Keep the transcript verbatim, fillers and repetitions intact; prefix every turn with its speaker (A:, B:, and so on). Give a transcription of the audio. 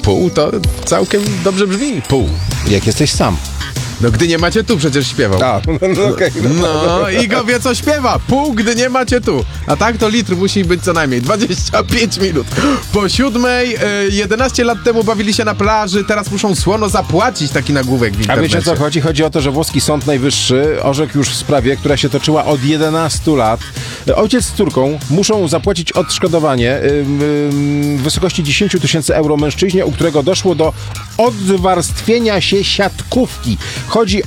A: pół to całkiem dobrze brzmi. Pół.
B: Jak jesteś sam.
A: No gdy nie macie tu, przecież śpiewał.
B: A, no, okay, no.
A: No i go wie co śpiewa. Pół, gdy nie macie tu. A tak to litr musi być co najmniej. dwadzieścia pięć minut. Po siódmej, e, jedenaście lat temu bawili się na plaży, teraz muszą słono zapłacić taki nagłówek w
B: A
A: internecie.
B: wiecie o co chodzi? Chodzi o to, że włoski Sąd Najwyższy orzekł już w sprawie, która się toczyła od jedenastu lat. Ojciec z córką muszą zapłacić odszkodowanie w wysokości dziesięć tysięcy euro mężczyźnie, u którego doszło do odwarstwienia się siatkówki. Chodzi